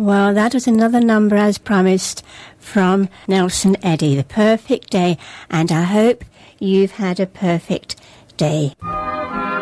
Well, that was another number as promised from Nelson Eddy, The Perfect Day, and I hope you've had a perfect day.